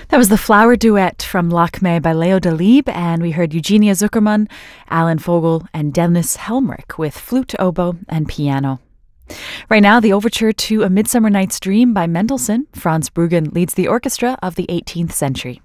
That was the Flower Duet from Lakme by Leo Delibes, and we heard Eugenia Zuckerman, Alan Fogel, and Dennis Helmrich with flute, oboe, and piano. Right now, the overture to A Midsummer Night's Dream by Mendelssohn. Franz Bruggen leads the orchestra of the 18th century.